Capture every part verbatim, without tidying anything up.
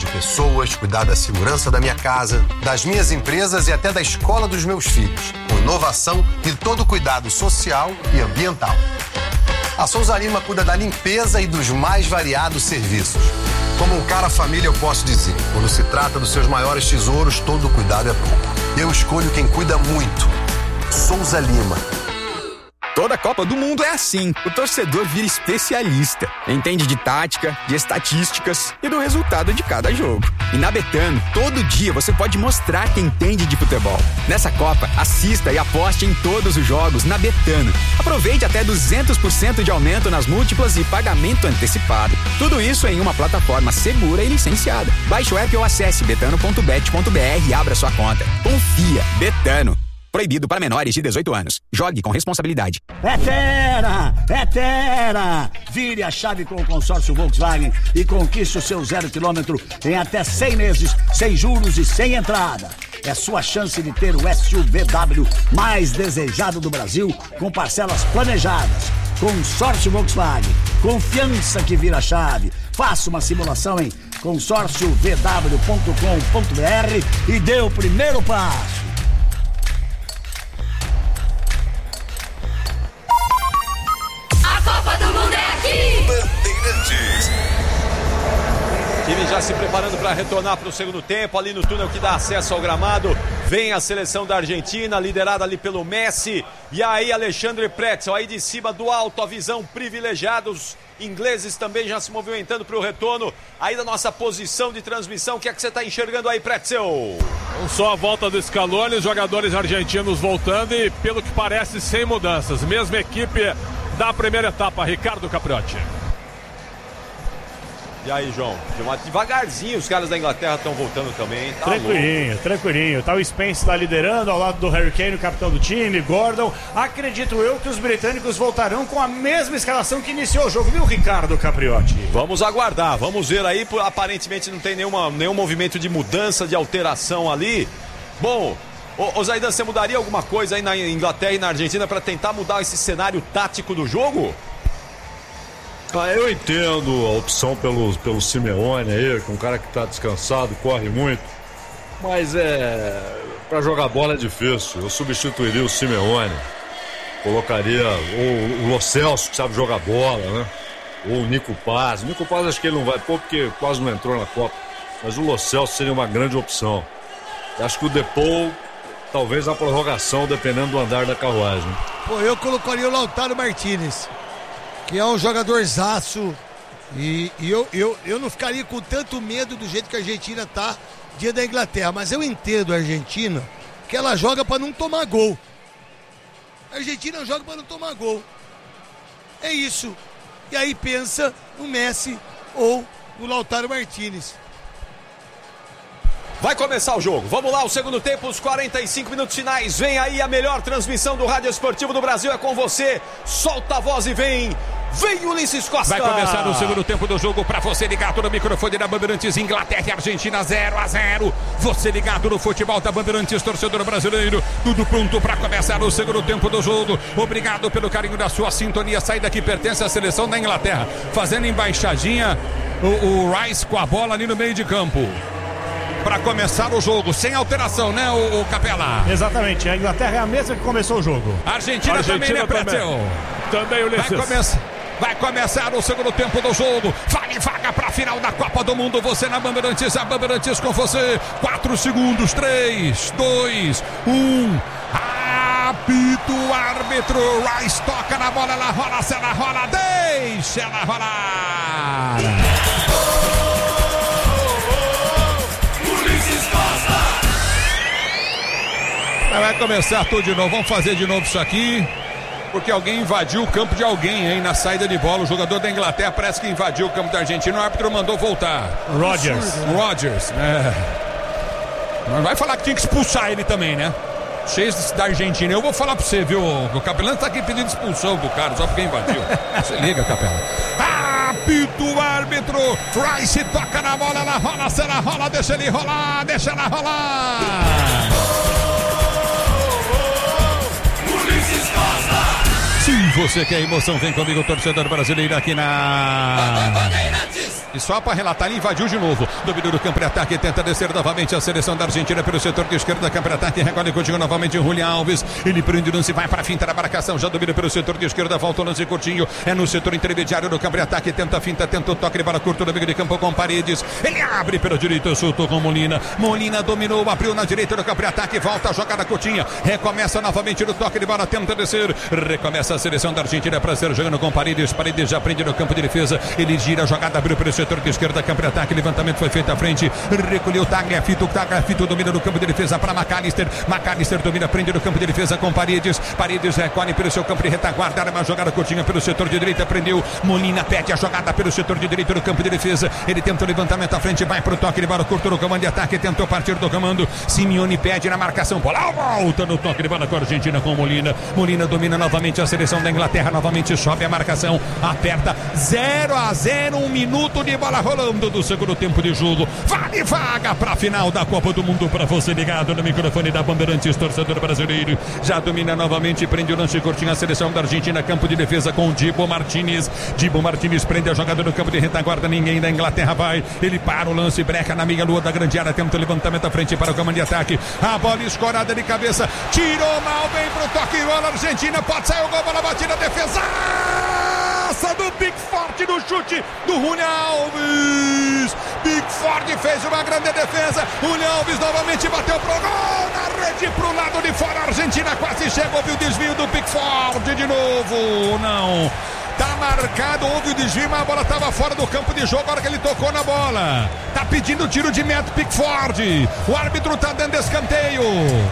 pessoas, cuidar da segurança da minha casa, das minhas empresas e até da escola dos meus filhos, com inovação e todo o cuidado social e ambiental. A Souza Lima cuida da limpeza e dos mais variados serviços. Como um cara família, eu posso dizer, quando se trata dos seus maiores tesouros, todo cuidado é pouco. Eu escolho quem cuida muito. Souza Lima. Toda Copa do Mundo é assim. O torcedor vira especialista. Entende de tática, de estatísticas e do resultado de cada jogo. E na Betano, todo dia você pode mostrar que entende de futebol. Nessa Copa, assista e aposte em todos os jogos na Betano. Aproveite até duzentos por cento de aumento nas múltiplas e pagamento antecipado. Tudo isso em uma plataforma segura e licenciada. Baixe o app ou acesse betano ponto bet ponto b r e abra sua conta. Confia. Betano. Proibido para menores de dezoito anos. Jogue com responsabilidade. É Tera! É Tera! Vire a chave com o consórcio Volkswagen e conquiste o seu zero quilômetro em até cem meses, sem juros e sem entrada. É sua chance de ter o S U V W mais desejado do Brasil, com parcelas planejadas. Consórcio Volkswagen. Confiança que vira chave. Faça uma simulação em consórcio v w ponto com ponto b r e dê o primeiro passo. Copa do Mundo é aqui! Bandeirantes. Time já se preparando para retornar para o segundo tempo, ali no túnel que dá acesso ao gramado. Vem a seleção da Argentina, liderada ali pelo Messi. E aí Alexandre Pretzel, aí de cima do alto, a visão privilegiada. Os ingleses também já se movimentando para o retorno. Aí da nossa posição de transmissão, o que é que você está enxergando aí, Pretzel? Só a volta do Scaloni, os jogadores argentinos voltando e, pelo que parece, sem mudanças. Mesma equipe da primeira etapa, Ricardo Capriotti. E aí, João? Devagarzinho os caras da Inglaterra estão voltando também. Tá tranquilinho, louco. tranquilinho. Tá o Spence lá liderando ao lado do Harry Kane, o capitão do time, Gordon. Acredito eu que os britânicos voltarão com a mesma escalação que iniciou o jogo, viu, Ricardo Capriotti? Vamos aguardar, vamos ver aí. Aparentemente não tem nenhuma, nenhum movimento de mudança, de alteração ali. Bom, ô, ô Zaidan, você mudaria alguma coisa aí na Inglaterra e na Argentina para tentar mudar esse cenário tático do jogo? Ah, eu entendo a opção pelo, pelo Simeone aí, que é um cara que tá descansado, corre muito. Mas é. Pra jogar bola é difícil. Eu substituiria o Simeone. Colocaria ou o Lo Celso, que sabe jogar bola, né? Ou o Nico Paz. O Nico Paz acho que ele não vai pôr porque quase não entrou na Copa. Mas o Lo Celso seria uma grande opção. Acho que o Depou, talvez a prorrogação, dependendo do andar da carruagem. Pô, eu colocaria o Lautaro Martinez, que é um jogadorzaço, e, e eu, eu, eu não ficaria com tanto medo do jeito que a Argentina tá diante da Inglaterra, mas eu entendo a Argentina, que ela joga para não tomar gol. A Argentina joga para não tomar gol. É isso. E aí pensa no Messi ou no Lautaro Martinez. Vai começar o jogo, vamos lá, o segundo tempo, os quarenta e cinco minutos finais. Vem aí a melhor transmissão do Rádio Esportivo do Brasil, é com você. Solta a voz e vem, vem Ulisses Costa. Vai começar o segundo tempo do jogo para você ligado no microfone da Bandeirantes. Inglaterra e Argentina zero a zero. Você ligado no futebol da Bandeirantes, torcedor brasileiro. Tudo pronto para começar o segundo tempo do jogo. Obrigado pelo carinho da sua sintonia. Saída que pertence à seleção da Inglaterra, fazendo embaixadinha o, o Rice com a bola ali no meio de campo. Para começar o jogo, sem alteração, né, o, o Capela? Exatamente, a Inglaterra é a mesma que começou o jogo. A Argentina, Argentina também, né, Pretzel? Também, Ulisses. Vai começar, vai começar o segundo tempo do jogo. Vale vaga para a final da Copa do Mundo. Você na Bandeirantes, a Bandeirantes com você. Quatro segundos, três, dois, um. Apito o árbitro. Rice toca na bola, ela rola, se ela rola, deixa ela rolar. Vai começar tudo de novo, vamos fazer de novo isso aqui, porque alguém invadiu o campo de alguém, hein, na saída de bola. O jogador da Inglaterra parece que invadiu o campo da Argentina, o árbitro mandou voltar. Rodgers. Rodgers, é. Mas vai falar que tinha que expulsar ele também, né? Cheio da Argentina. Eu vou falar pra você, viu? O Capelão tá aqui pedindo expulsão do cara, só porque invadiu. Você liga, Capelão. Apito o árbitro. Rice toca na bola, ela rola, se ela rola, deixa ele rolar, deixa ela rolar. Se você quer emoção, vem comigo, torcedor brasileiro, aqui na Bandeirantes. E só para relatar, ele invadiu de novo. Domínio do campo de ataque, tenta descer novamente a seleção da Argentina pelo setor de esquerda. Campo de ataque, recolhe contigo novamente o Julián Alves. Ele prende o lance, vai para a finta da marcação. Já domina pelo setor de esquerda, volta o lance curtinho. É no setor intermediário do campo de ataque. Tenta a finta, tenta o toque de bola curto no meio de campo com Paredes. Ele abre pela direita, soltou com Molina. Molina dominou, abriu na direita do campo de ataque. Volta a jogada Coutinho. Recomeça novamente no toque de bola, tenta descer. Recomeça a seleção da Argentina para ser jogando com Paredes. Paredes já prende no campo de defesa. Ele gira a jogada, abriu pelo setor de esquerda, campo de ataque, levantamento foi feito à frente, recolheu o Tagliafico, o Tagliafico domina no campo de defesa para McAllister, McAllister domina, prende no campo de defesa com Paredes, Paredes recolhe pelo seu campo de retaguarda, arma a jogada curtinha pelo setor de direita, prendeu, Molina pede a jogada pelo setor de direita no campo de defesa, ele tenta o levantamento à frente, vai para o toque de bola curto no comando de ataque, tentou partir do comando, Simeone pede na marcação, bola volta no toque de bola com a Argentina com Molina, Molina domina novamente a seleção da Inglaterra, novamente sobe a marcação, aperta, zero a zero, um minuto de bola rolando do segundo tempo de jogo. Vale vaga para a final da Copa do Mundo para você ligado no microfone da Bandeirantes, torcedor brasileiro. Já domina novamente, prende o lance curtinho a seleção da Argentina, campo de defesa com Dibu Martínez. Dibu Martínez prende a jogada no campo de retaguarda, ninguém da Inglaterra vai. Ele para o lance, breca na meia lua da grande área, tenta o levantamento à frente para o comando de ataque. A bola escorada de cabeça, tirou mal, vem pro toque, bola Argentina, pode sair o gol, bola batida, defesa do Pickford no chute do Julián Alves. Pickford fez uma grande defesa. Julián Alves novamente bateu pro gol na rede pro lado de fora. A Argentina quase chegou, houve o desvio do Pickford de novo. Não. Tá marcado, houve o desvio, mas a bola estava fora do campo de jogo. A hora que ele tocou na bola, tá pedindo tiro de meta Pickford. O árbitro tá dando escanteio.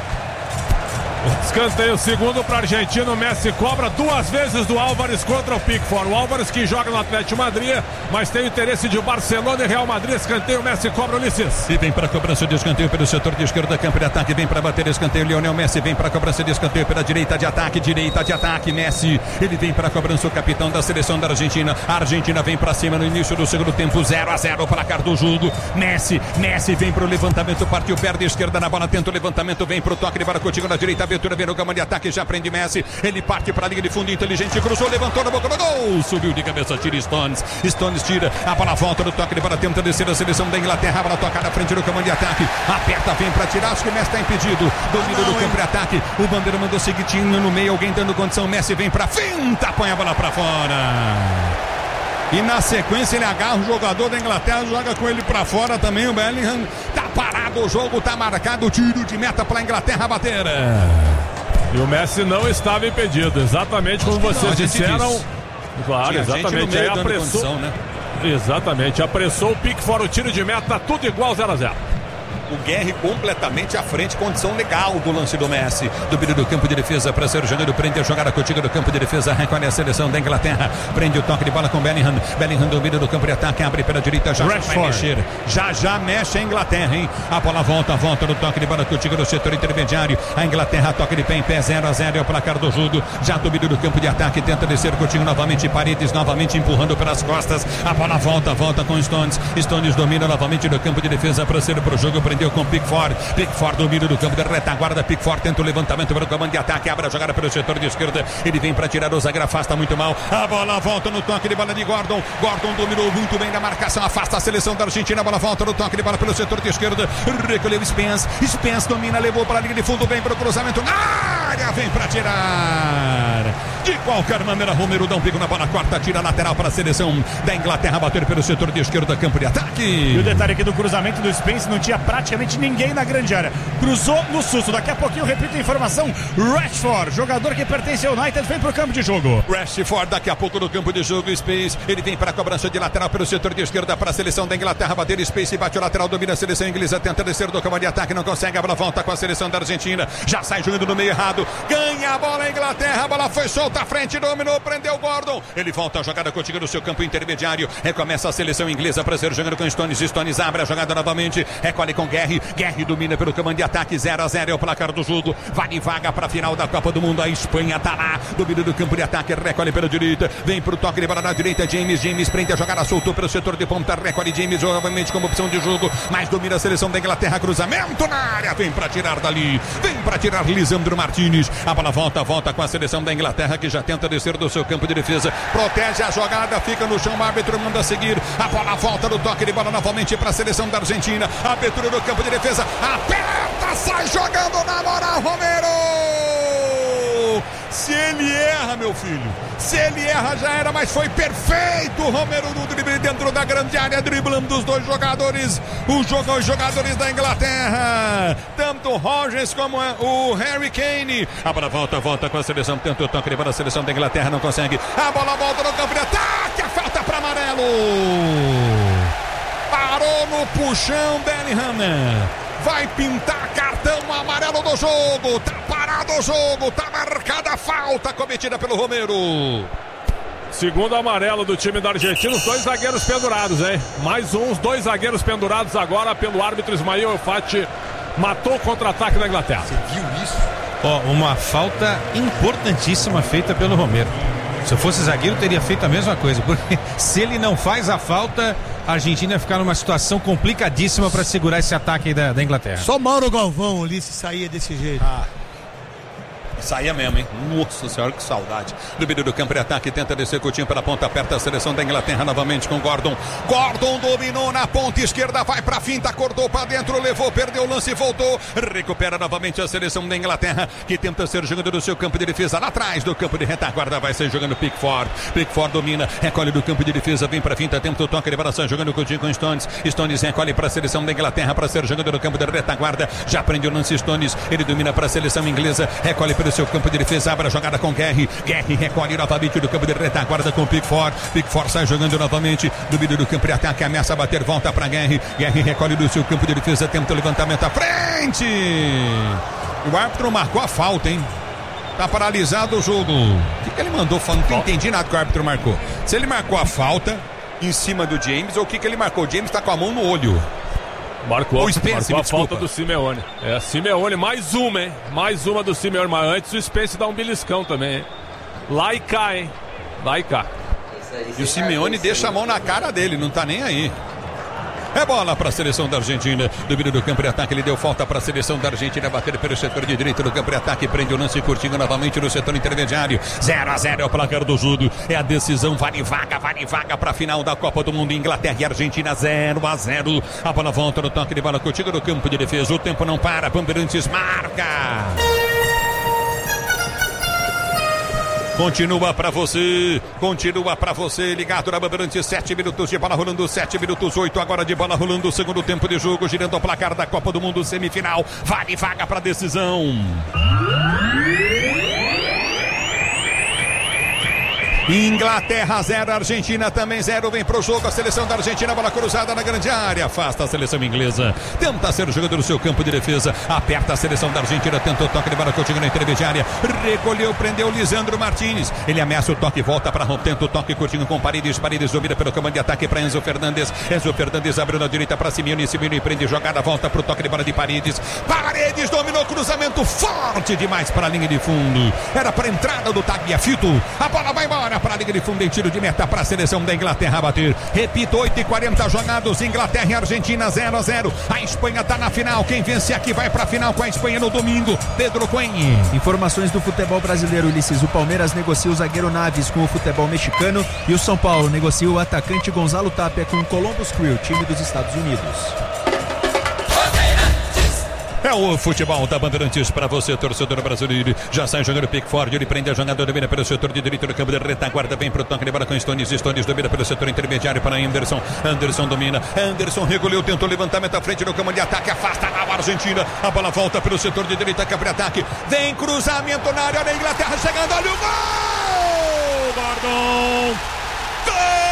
Escanteio segundo para a Argentina. O Messi cobra duas vezes do Álvares contra o Pickford. O Álvares que joga no Atlético Madrid, mas tem o interesse de Barcelona e Real Madrid. Escanteio, o Messi cobra, Ulisses. E vem para a cobrança de escanteio pelo setor de esquerda, campo de ataque. Vem para bater escanteio, Lionel Messi. Vem para a cobrança de escanteio pela direita de ataque. Direita de ataque, Messi. Ele vem para a cobrança, o capitão da seleção da Argentina. A Argentina vem para cima no início do segundo tempo. zero a zero para placar do jogo. Messi, Messi vem para o levantamento. Partiu perna esquerda na bola, tenta o levantamento. Vem para o toque de bola contigo na direita. Abertura, vem no gama de ataque, já prende Messi. Ele parte para a linha de fundo, inteligente, cruzou, levantou na boca do gol. Subiu de cabeça, tira Stones. Stones tira, a bola volta no toque de bola, tenta descer a seleção da Inglaterra. A bola toca na frente do comando de ataque. Aperta, vem para tirar, acho que o Messi está impedido. Domínio do campo de ataque. O Bandeira mandou seguidinho no meio, alguém dando condição. Messi vem para finta, põe a bola para fora. E na sequência ele agarra o jogador da Inglaterra, joga com ele para fora também. O Bellingham tá parado, o jogo tá marcado, tiro de meta para a Inglaterra bater. E o Messi não estava impedido, exatamente como vocês disseram. Disse. Claro, Tinha exatamente. Aí apressou, condição, né? Exatamente, apressou o pique fora o tiro de meta, tudo igual, zero a zero. O Guerre completamente à frente, condição legal do lance do Messi. Domínio do campo de defesa para Sérgio Janeiro, prende a jogada contigo do campo de defesa, recolhe a seleção da Inglaterra, prende o toque de bola com Bellingham. Bellingham domina do campo de ataque, abre pela direita, já, já vai mexer. Já já mexe a Inglaterra, hein? A bola volta, volta no toque de bola contigo do setor intermediário. A Inglaterra toca de pé em pé, zero a zero é o placar do jogo. Já domínio do campo de ataque, tenta descer contigo novamente, Paredes novamente empurrando pelas costas. A bola volta, volta com Stones. Stones domina novamente do campo de defesa para ser pro jogo, prendeu com Pickford. Pickford domina do campo de retaguarda. Pickford tenta o levantamento para o comando de ataque, abre a jogada pelo setor de esquerda. Ele vem para tirar o zagueiro, afasta muito mal. A bola volta no toque de bola de Gordon. Gordon dominou muito bem na marcação, afasta a seleção da Argentina. A bola volta no toque de bola pelo setor de esquerda. Recolheu Spence. Spence domina, levou para a linha de fundo, vem para o cruzamento na área, vem para tirar. De qualquer maneira, Romero dá um pico na bola, corta, tira lateral para a seleção da Inglaterra bater pelo setor de esquerda, campo de ataque. E o detalhe aqui do cruzamento do Spence, não tinha praticamente ninguém na grande área. Cruzou no susto. Daqui a pouquinho, repito a informação, Rashford, jogador que pertence ao United, vem para o campo de jogo. Rashford daqui a pouco no campo de jogo. Spence, ele vem para a cobrança de lateral pelo setor de esquerda para a seleção da Inglaterra bater. Spence bate o lateral, domina a seleção inglesa, tenta descer do campo de ataque, não consegue, a bola volta com a seleção da Argentina, já sai jogando no meio errado, ganha a bola a Inglaterra, a bola foi solta à frente, dominou, prendeu o Gordon, ele volta a jogada contigo no seu campo intermediário, recomeça a seleção inglesa para ser jogando com Stones. Stones abre a jogada novamente, recolhe com Guerre, Guerre domina pelo comando de ataque, zero a zero é o placar do jogo, vale vaga para a final da Copa do Mundo. A Espanha tá lá, domina do campo de ataque, recolhe pela direita, vem pro toque de bola na direita, James, James prende a jogada, soltou pelo setor de ponta, recolhe James novamente como opção de jogo, mas domina a seleção da Inglaterra, cruzamento na área, vem para tirar dali, vem para tirar Lisandro Martínez, a bola volta, volta com a seleção da Inglaterra, ataque já tenta descer do seu campo de defesa. Protege a jogada, fica no chão, o árbitro manda seguir. A bola volta no toque de bola novamente para a seleção da Argentina. Abertura do campo de defesa. Aperta, sai jogando na moral, Romero! Se ele erra, meu filho, se ele erra já era, mas foi perfeito o Romero no drible dentro da grande área, driblando os dois jogadores, os jogadores da Inglaterra, tanto o Rogers como o Harry Kane. A bola volta, volta com a seleção, tenta o toque de bola, a seleção da Inglaterra não consegue. A bola volta no campo de ataque, a falta para amarelo. Parou no puxão, Bellingham. Vai pintar cartão amarelo do jogo. Tá parado o jogo. Tá marcada a falta cometida pelo Romero. Segundo amarelo do time da Argentina, os dois zagueiros pendurados, hein? Mais um, os dois zagueiros pendurados agora pelo árbitro Ismail Fati. Matou o contra-ataque da Inglaterra. Você viu isso? Ó, uma falta importantíssima feita pelo Romero. Se eu fosse zagueiro, teria feito a mesma coisa, porque se ele não faz a falta, a Argentina ia ficar numa situação complicadíssima para segurar esse ataque da, da Inglaterra. Só Mauro Galvão ali se saía desse jeito. Ah. Saía mesmo, hein? Nossa senhora, que saudade. Do meio do campo de ataque, tenta descer Coutinho pela ponta, aperta a seleção da Inglaterra novamente com Gordon. Gordon dominou na ponta esquerda, vai pra finta, cortou pra dentro, levou, perdeu o lance e voltou. Recupera novamente a seleção da Inglaterra, que tenta ser jogando do seu campo de defesa. Lá atrás do campo de retaguarda vai ser jogando Pickford. Pickford domina, recolhe do campo de defesa, vem pra finta, tenta o toque de bola, jogando Coutinho com Stones. Stones recolhe pra seleção da Inglaterra pra ser jogando no campo de retaguarda. Já prende o lance Stones, ele domina pra seleção inglesa, recolhe pelo seu campo de defesa, abre a jogada com Guerri. Guerri recolhe novamente do campo de retaguarda com Pickford. Pickford sai jogando novamente do meio do campo de ataque, ameaça a bater, volta para Guerri. Guerri recolhe do seu campo de defesa, tenta o levantamento à frente. O árbitro marcou a falta, hein? Tá paralisado o jogo. O que, que ele mandou? Não entendi nada que o árbitro marcou. Se ele marcou a falta em cima do James, ou o que, que ele marcou? O James tá com a mão no olho. Marcou, o Spence, marcou a falta do Simeone. É, Simeone, mais uma, hein? Mais uma do Simeone, mas antes o Spence dá um beliscão também, hein? Lá e cá, hein? Lá e cá. E o Simeone deixa a mão na cara dele, não tá nem aí. É bola para a seleção da Argentina. Domínio do campo de ataque, ele deu falta para a seleção da Argentina. Bater pelo setor de direita do campo de ataque. Prende o lance curtinho novamente no setor intermediário. zero a zero é o placar do jogo. É a decisão, vale vaga, vale vaga para a final da Copa do Mundo. Inglaterra e Argentina, zero a zero. A bola volta no toque de bola curtinho no campo de defesa. O tempo não para. Bandeirantes marca. Continua pra você, continua pra você, ligado na Bandeirantes, sete minutos de bola rolando, sete minutos, oito agora de bola rolando, segundo tempo de jogo, girando o placar da Copa do Mundo semifinal, vale vaga pra decisão. Inglaterra zero, Argentina também zero, vem pro jogo a seleção da Argentina, bola cruzada na grande área, afasta a seleção inglesa, tenta ser o jogador do seu campo de defesa, aperta a seleção da Argentina, tenta o toque de bola Coutinho na intermediária, recolheu, prendeu Lisandro Martínez, ele ameaça o toque, volta para tenta o toque Coutinho com Paredes, Paredes domina pelo comando de ataque para Enzo Fernandes, Enzo Fernandes abriu na direita para Simeone, Simeone prende jogada, volta pro toque de bola de Paredes, Paredes dominou, cruzamento forte demais para a linha de fundo, era para entrada do Tagliafico, a bola vai embora para a linha de fundo em tiro de meta para a seleção da Inglaterra bater. Repito, oito e quarenta jogados, Inglaterra e Argentina zero a zero. A Espanha está na final. Quem vence aqui vai para a final com a Espanha no domingo. Pedro Coen. Informações do futebol brasileiro, Ulisses. O Palmeiras negocia o zagueiro Naves com o futebol mexicano e o São Paulo negocia o atacante Gonzalo Tapia com o Columbus Crew, time dos Estados Unidos. É o futebol da Bandeirantes para você, torcedor brasileiro. Já sai jogando o Pickford, ele prende a jogada, domina pelo setor de direito do campo de retaguarda, vem pro toque de bola com Stones, Stones domina pelo setor intermediário para Anderson, Anderson domina, Anderson regulou, tentou levantamento à frente do campo de ataque, afasta a Argentina, a bola volta pelo setor de direita, campo de ataque, vem cruzamento na área da Inglaterra, chegando, olha o gol! Gordon!